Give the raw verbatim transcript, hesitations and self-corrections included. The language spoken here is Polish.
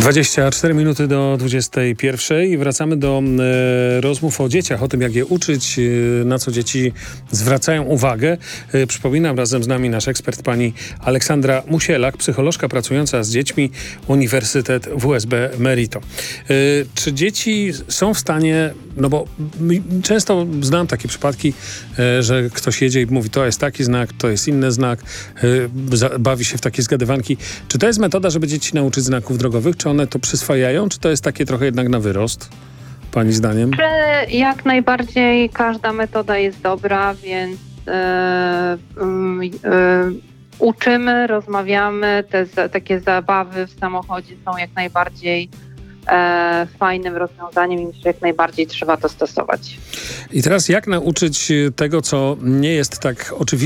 dwadzieścia cztery minuty do dwudziestej pierwszej. Wracamy do e, rozmów o dzieciach, o tym, jak je uczyć, e, na co dzieci zwracają uwagę. E, przypominam, razem z nami nasz ekspert, pani Aleksandra Musielak, psycholożka pracująca z dziećmi, Uniwersytet W S B Merito. E, czy dzieci są w stanie, no bo często znam takie przypadki, e, że ktoś jedzie i mówi, to jest taki znak, to jest inny znak, e, za, bawi się w takie zgadywanki. Czy to jest metoda, żeby dzieci nauczyć znaków drogowych? Czy one to przyswajają, czy to jest takie trochę jednak na wyrost, pani zdaniem? Że jak najbardziej każda metoda jest dobra, więc e, e, e, uczymy, rozmawiamy. Te za, takie zabawy w samochodzie są jak najbardziej e, fajnym rozwiązaniem i myślę, że jak najbardziej trzeba to stosować. I teraz jak nauczyć tego, co nie jest tak oczywiste,